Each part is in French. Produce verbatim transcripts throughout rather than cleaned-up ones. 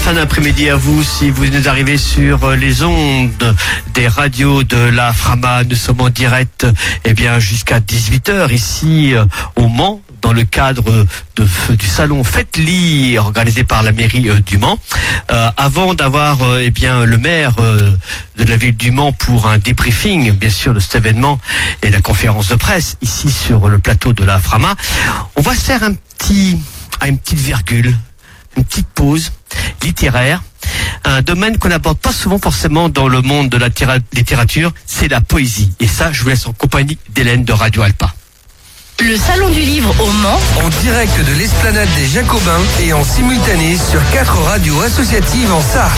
fin d'après-midi à vous. Si vous venez d'arriver sur les ondes des radios de la Frama, nous sommes en direct eh bien, jusqu'à dix-huit heures ici au Mans, dans le cadre de, du salon Faites Lire organisé par la mairie euh, du Mans. Euh, avant d'avoir euh, eh bien le maire euh, de la ville du Mans pour un débriefing, bien sûr, de cet événement et la conférence de presse ici sur le plateau de la Frama, on va se faire un petit, une petite virgule, une petite pause littéraire. Un domaine qu'on n'aborde pas souvent forcément dans le monde de la littérature, c'est la poésie. Et ça, je vous laisse en compagnie d'Hélène de Radio Alpa. Le Salon du Livre au Mans. En direct de l'Esplanade des Jacobins et en simultané sur quatre radios associatives en Sarthe.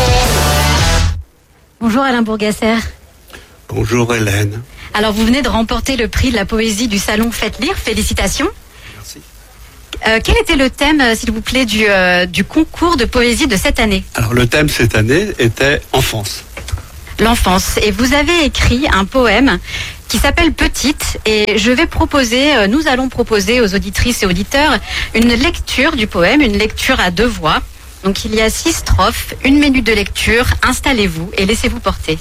Bonjour Alain Bourgasser. Bonjour Hélène. Alors vous venez de remporter le prix de la poésie du Salon Faites Lire. Félicitations. Merci. Euh, quel était le thème, s'il vous plaît, du, euh, du concours de poésie de cette année ? Alors le thème cette année était enfance. L'enfance. Et vous avez écrit un poème qui s'appelle Petite, et je vais proposer, nous allons proposer aux auditrices et auditeurs une lecture du poème, une lecture à deux voix. Donc il y a six strophes, une minute de lecture, installez-vous et laissez-vous porter.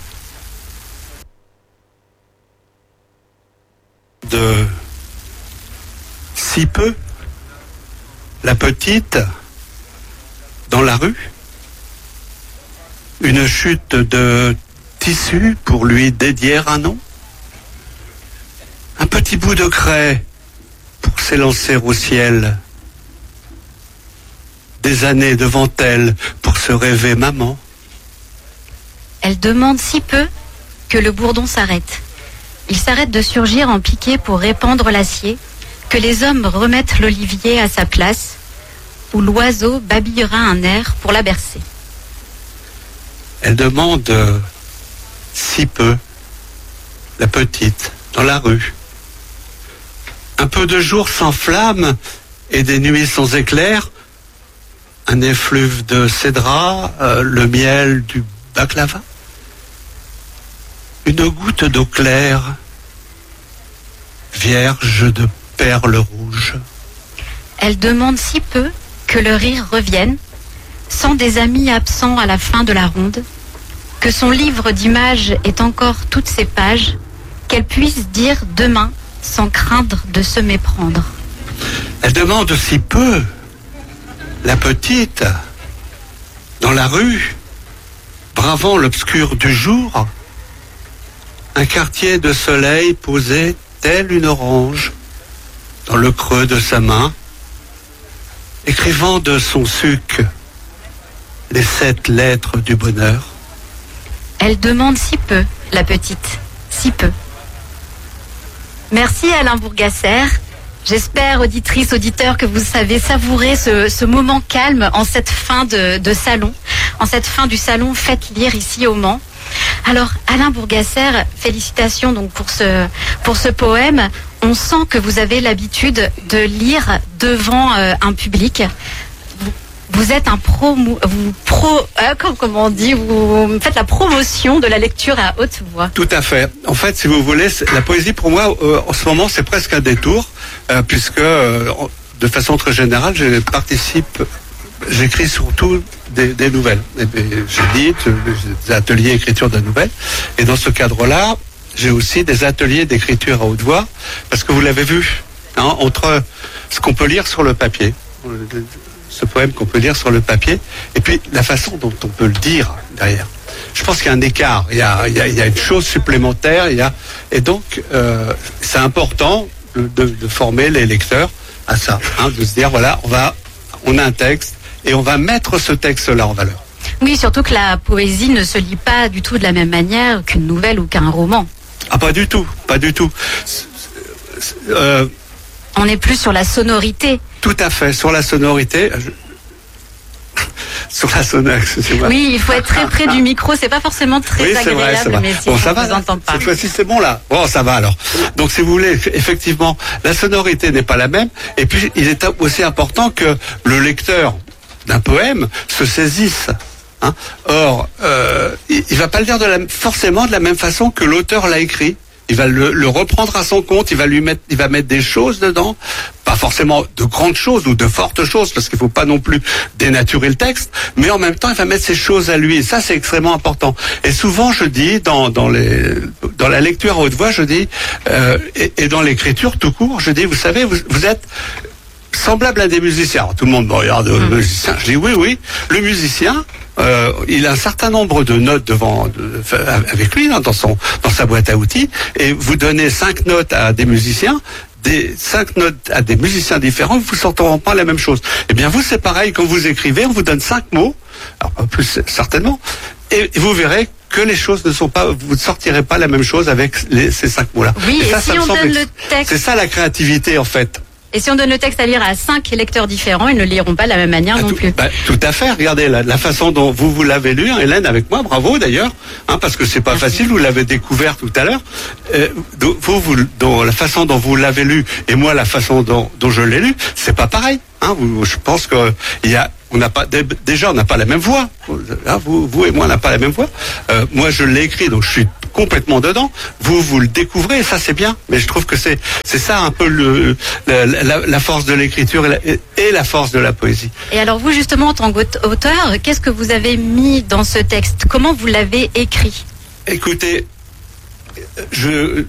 De si peu, la petite, dans la rue, une chute de tissu pour lui dédier un nom. Un petit bout de craie pour s'élancer au ciel. Des années devant elle pour se rêver maman. Elle demande si peu que le bourdon s'arrête. Il s'arrête de surgir en piqué pour répandre l'acier, que les hommes remettent l'olivier à sa place, où l'oiseau babillera un air pour la bercer. Elle demande euh, si peu, la petite, dans la rue. Un peu de jour sans flamme et des nuits sans éclairs, un effluve de cédra, euh, le miel du baklava, une goutte d'eau claire, vierge de perles rouges. Elle demande si peu que le rire revienne, sans des amis absents à la fin de la ronde, que son livre d'images ait encore toutes ses pages, qu'elle puisse dire demain sans craindre de se méprendre. Elle demande si peu, la petite, dans la rue, bravant l'obscur du jour, un quartier de soleil posé tel une orange dans le creux de sa main, écrivant de son suc les sept lettres du bonheur. Elle demande si peu, la petite, si peu. Merci Alain Bourgasser. J'espère, auditrices, auditeurs, que vous savez savourer ce, ce moment calme en cette fin de, de salon, en cette fin du salon Faites Lire ici au Mans. Alors, Alain Bourgasser, félicitations donc pour ce, pour ce poème. On sent que vous avez l'habitude de lire devant euh, un public. Vous, vous êtes un promo, vous pro, euh, comment on dit, vous faites la promotion de la lecture à haute voix. Tout à fait. En fait, si vous voulez, la poésie pour moi, euh, en ce moment, c'est presque un détour, euh, puisque euh, de façon très générale, je participe, j'écris surtout des, des nouvelles. J'édite des ateliers d'écriture de nouvelles, et dans ce cadre-là, j'ai aussi des ateliers d'écriture à haute voix, parce que vous l'avez vu, hein, entre ce qu'on peut lire sur le papier, ce poème qu'on peut lire sur le papier, et puis la façon dont on peut le dire derrière. Je pense qu'il y a un écart, il y a, il y a, il y a une chose supplémentaire, il y a, et donc euh, c'est important de, de, de former les lecteurs à ça, hein, de se dire voilà, on va, on a un texte et on va mettre ce texte-là en valeur. Oui, surtout que la poésie ne se lit pas du tout de la même manière qu'une nouvelle ou qu'un roman. Ah, pas du tout, pas du tout. Euh, On est plus sur la sonorité. Tout à fait, sur la sonorité. Je... sur la sonorité, excusez-moi. Oui, il faut être très près du micro, c'est pas forcément très oui, agréable, vrai, c'est vrai. mais si bon, on ça ne va, vous entend pas. Cette fois-ci, c'est bon là. Bon, ça va alors. Donc, si vous voulez, effectivement, la sonorité n'est pas la même. Et puis, il est aussi important que le lecteur d'un poème se saisisse. Hein. Or, euh, il, il va pas le dire de la, forcément de la même façon que l'auteur l'a écrit. il va le, le reprendre à son compte, il va lui mettre, il va mettre des choses dedans, pas forcément de grandes choses ou de fortes choses, parce qu'il faut pas non plus dénaturer le texte, mais en même temps, il va mettre ses choses à lui. Et ça, c'est extrêmement important. Et souvent, je dis dans dans les dans la lecture à haute voix, je dis euh, et, et dans l'écriture tout court, je dis, vous savez, vous, vous êtes semblable à des musiciens. Alors, tout le monde me regarde, mmh. le musicien. Je dis oui, oui. Le musicien, euh, il a un certain nombre de notes devant, de, avec lui, hein, dans son, dans sa boîte à outils, et vous donnez cinq notes à des musiciens, des cinq notes à des musiciens différents, vous ne sortirez pas la même chose. Eh bien, vous, c'est pareil. Quand vous écrivez, on vous donne cinq mots, alors pas plus certainement, et vous verrez que les choses ne sont pas, vous ne sortirez pas la même chose avec les, ces cinq mots-là. Oui, et, et ça, si ça on semble, donne le texte, c'est ça la créativité en fait. Et si on donne le texte à lire à cinq lecteurs différents, ils ne le liront pas de la même manière ah, non tout, plus. Bah, tout à fait. Regardez la, la façon dont vous vous l'avez lu, hein, Hélène, avec moi. Bravo d'ailleurs, hein, parce que c'est pas Merci. facile. Vous l'avez découvert tout à l'heure. Euh, vous, vous, dans la façon dont vous l'avez lu et moi la façon dont, dont je l'ai lu, c'est pas pareil. Hein, vous, je pense que il y a, on n'a pas déjà on n'a pas la même voix. Hein, vous, vous et moi on n'a pas la même voix. Euh, moi je l'ai écrit, donc je suis complètement dedans. Vous, vous le découvrez, et ça c'est bien. Mais je trouve que c'est c'est ça un peu le la, la, la force de l'écriture et la, et la force de la poésie. Et alors vous justement en tant qu'auteur, qu'est-ce que vous avez mis dans ce texte? Comment vous l'avez écrit? Écoutez, je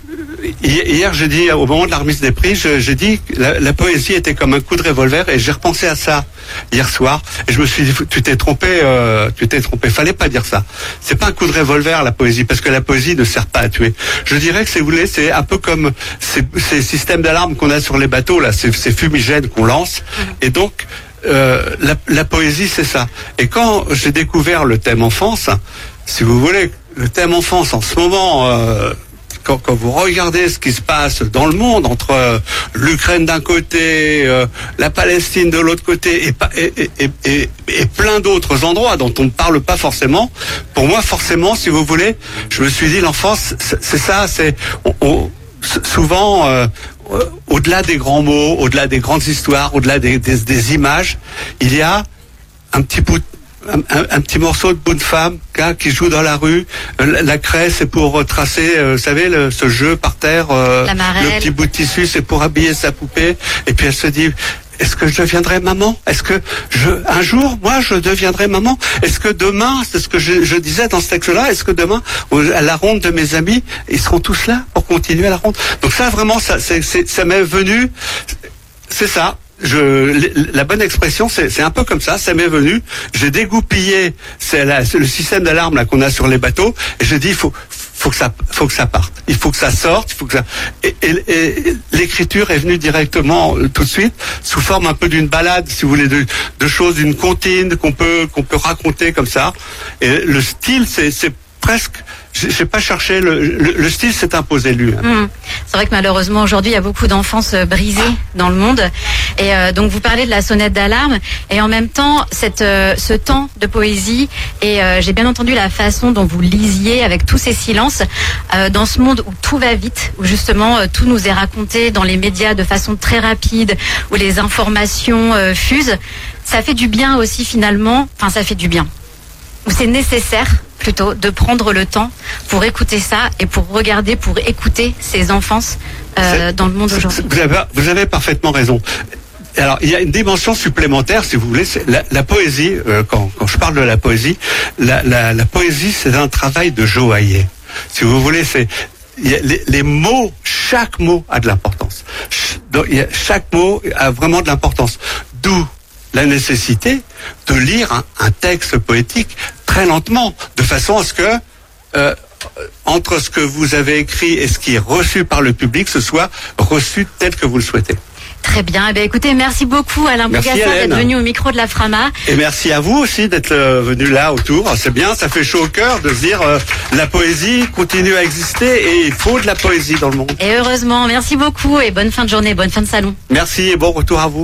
hier j'ai dit au moment de la remise des prix, je, j'ai dit que la, la poésie était comme un coup de revolver, et j'ai repensé à ça hier soir et je me suis dit tu t'es trompé, euh, tu t'es trompé, fallait pas dire ça. C'est pas un coup de revolver la poésie, parce que la poésie ne sert pas à tuer. Je dirais que si vous voulez, c'est un peu comme ces, ces systèmes d'alarme qu'on a sur les bateaux là, ces, ces fumigènes qu'on lance, et donc euh, la, la poésie c'est ça. Et quand j'ai découvert le thème enfance, si vous voulez, le thème enfance en ce moment, euh, quand, quand vous regardez ce qui se passe dans le monde entre euh, l'Ukraine d'un côté, euh, la Palestine de l'autre côté, et, et, et, et, et plein d'autres endroits dont on ne parle pas forcément, pour moi forcément, si vous voulez, je me suis dit l'enfance, c'est, c'est ça, c'est on, on, souvent euh, au-delà des grands mots, au-delà des grandes histoires, au-delà des, des, des images, il y a un petit bout de Un, un, un petit morceau de bout de femme hein, qui joue dans la rue. La, la craie, c'est pour tracer, euh, vous savez, le, ce jeu par terre. Euh, le petit bout de tissu, c'est pour habiller sa poupée. Et puis elle se dit, est-ce que je deviendrai maman? Est-ce que je, un jour, moi, je deviendrai maman? Est-ce que demain, c'est ce que je, je disais dans ce texte-là, est-ce que demain, à la ronde de mes amis, ils seront tous là pour continuer à la ronde? Donc ça, vraiment, ça, c'est, c'est, ça m'est venu. C'est ça. Je, la bonne expression, c'est, c'est un peu comme ça. Ça m'est venu. J'ai dégoupillé, c'est, la, c'est le système d'alarme là qu'on a sur les bateaux, et j'ai dit, il faut, faut que ça, faut que ça parte. Il faut que ça sorte. Il faut que ça. Et, et, et l'écriture est venue directement euh, tout de suite, sous forme un peu d'une balade, si vous voulez, de, de choses, d'une comptine qu'on peut, qu'on peut raconter comme ça. Et le style, c'est, c'est presque. J'ai pas cherché, le, le, le style s'est imposé lui. Mmh. C'est vrai que malheureusement aujourd'hui il y a beaucoup d'enfances brisées dans le monde, et euh, donc vous parlez de la sonnette d'alarme, et en même temps cette, euh, ce temps de poésie, et euh, j'ai bien entendu la façon dont vous lisiez avec tous ces silences euh, dans ce monde où tout va vite, où justement euh, tout nous est raconté dans les médias de façon très rapide, où les informations euh, fusent. Ça fait du bien aussi finalement, enfin ça fait du bien, où c'est nécessaire plutôt de prendre le temps pour écouter ça et pour regarder, pour écouter ces enfances euh, dans le monde aujourd'hui. Vous avez, vous avez parfaitement raison. Alors, il y a une dimension supplémentaire, si vous voulez, c'est la, la poésie. Euh, quand, quand je parle de la poésie, la, la, la poésie, c'est un travail de joaillier. Si vous voulez, c'est il y a les, les mots, chaque mot a de l'importance. Donc, il y a, chaque mot a vraiment de l'importance. D'où la nécessité de lire un, un texte poétique très lentement, de façon à ce que euh, entre ce que vous avez écrit et ce qui est reçu par le public, ce soit reçu tel que vous le souhaitez. Très bien. Eh bien, écoutez, merci beaucoup Alain Bougassar d'être venu au micro de la Frama. Et merci à vous aussi d'être euh, venu là autour. C'est bien, ça fait chaud au cœur de se dire euh, la poésie continue à exister et il faut de la poésie dans le monde. Et heureusement, merci beaucoup et bonne fin de journée, bonne fin de salon. Merci et bon retour à vous.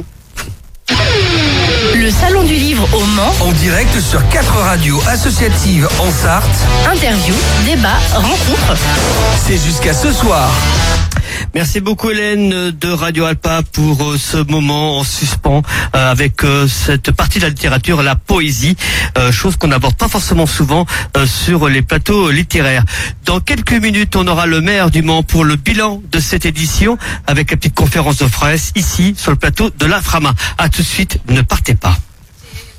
Le Salon du Livre au Mans. En direct sur quatre radios associatives en Sarthe. Interview, débat, rencontre. C'est jusqu'à ce soir. Merci beaucoup Hélène de Radio Alpa pour euh, ce moment en suspens euh, avec euh, cette partie de la littérature, la poésie, euh, chose qu'on n'aborde pas forcément souvent euh, sur les plateaux littéraires. Dans quelques minutes, on aura le maire du Mans pour le bilan de cette édition avec la petite conférence de presse ici sur le plateau de la Frama. À tout de suite, ne partez pas.